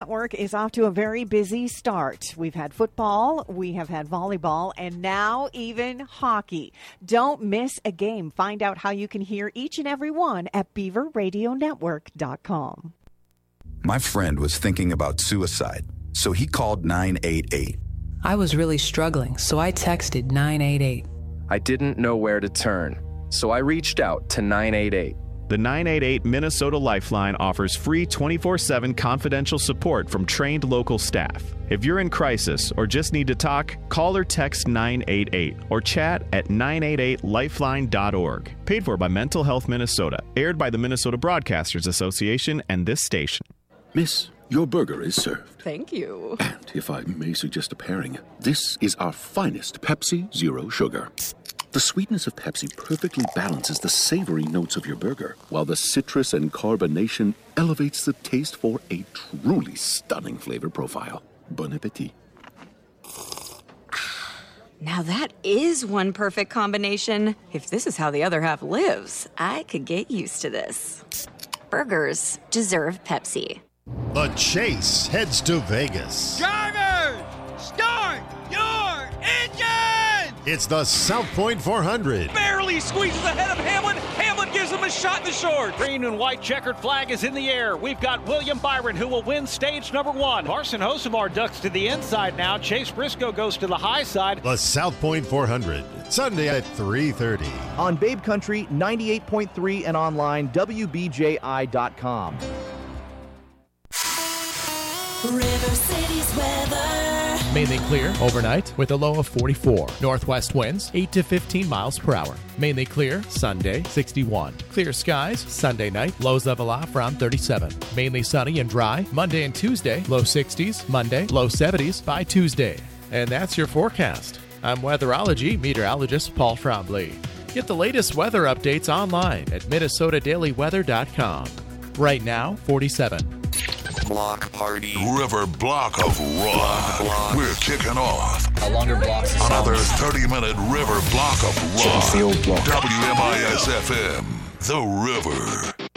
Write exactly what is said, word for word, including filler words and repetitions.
Network is off to a very busy start. We've had football, we have had volleyball, and now even hockey. Don't miss a game. Find out how you can hear each and every one at beaver radio network dot com. My friend was thinking about suicide, so he called nine eight eight. I was really struggling, so I texted nine eight eight. I didn't know where to turn, so I reached out to nine eight eight. The nine eight eight Minnesota Lifeline offers free twenty-four seven confidential support from trained local staff. If you're in crisis or just need to talk, call or text nine eight eight or chat at nine eight eight lifeline dot org. Paid for by Mental Health Minnesota. Aired by the Minnesota Broadcasters Association and this station. Miss, your burger is served. Thank you. And if I may suggest a pairing, this is our finest Pepsi Zero Sugar. The sweetness of Pepsi perfectly balances the savory notes of your burger, while the citrus and carbonation elevates the taste for a truly stunning flavor profile. Bon appetit. Now that is one perfect combination. If this is how the other half lives, I could get used to this. Burgers deserve Pepsi. The chase heads to Vegas. Drivers, start your engine! It's the South Point four hundred. Barely squeezes ahead of Hamlin. Hamlin gives him a shot in the short. Green and white checkered flag is in the air. We've got William Byron who will win stage number one. Carson Hocevar ducks to the inside now. Chase Briscoe goes to the high side. The South Point four hundred, Sunday at three thirty. On Babe Country, ninety-eight point three and online, W B J I dot com. River City's weather. Mainly clear overnight with a low of forty-four. Northwest winds eight to fifteen miles per hour. Mainly clear Sunday, sixty-one. Clear skies Sunday night, lows level off around thirty-seven. Mainly sunny and dry Monday and Tuesday, low sixties. Monday, low seventies by Tuesday. And that's your forecast. I'm weatherology meteorologist Paul Trombley. Get the latest weather updates online at minnesota daily weather dot com. Right now, forty-seven. Block party. River Block of Rock. Block. We're kicking off. A longer block. Another thirty-minute River Block of Rock. W M I S F M. The River.